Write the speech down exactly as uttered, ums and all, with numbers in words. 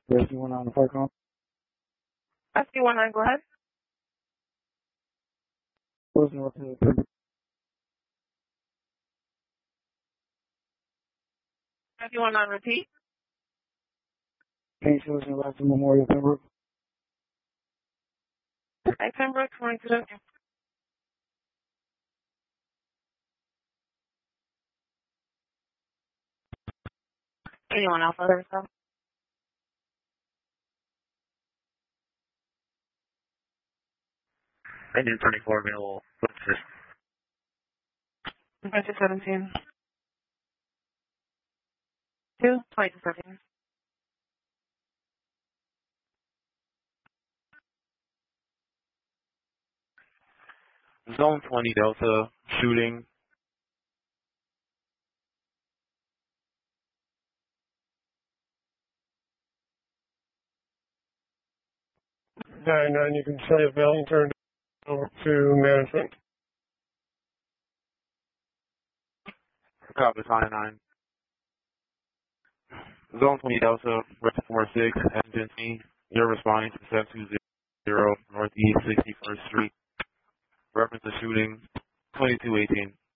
Rescue one on the flight call. Rescue one nine, go ahead. What's north of the Rescue one nine, repeat. Paint Solution left to Memorial Pembroke. Hey, Pembroke, twenty two. Anyone else other stuff? Engine twenty-four available. What's this? twenty-two seventeen. Two, twenty-two seventeen. Zone twenty Delta, shooting. nine nine, you can say a Valley turned over to management. Copy, nine nine. Zone twenty Delta, Rep four six, engine C. You're responding to seven two zero Northeast sixty-first Street. Reference to shooting twenty-two eighteen.